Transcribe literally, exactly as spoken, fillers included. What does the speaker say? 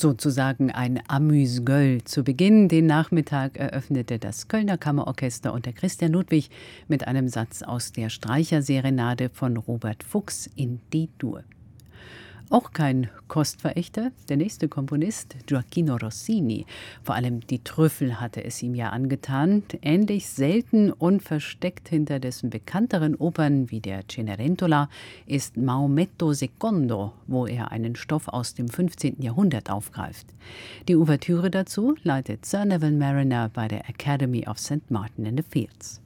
Sozusagen ein Amüs-Gueule. Zu Beginn den Nachmittag eröffnete das Kölner Kammerorchester unter Christian Ludwig mit einem Satz aus der Streicherserenade von Robert Fuchs in D-Dur. Auch kein Kostverächter, der nächste Komponist, Gioachino Rossini. Vor allem die Trüffel hatte es ihm ja angetan. Ähnlich selten und versteckt hinter dessen bekannteren Opern wie der Cenerentola ist Maometto secondo, wo er einen Stoff aus dem fünfzehnten Jahrhundert aufgreift. Die Ouvertüre dazu leitet Sir Neville Marriner bei der Academy of Saint Martin in the Fields.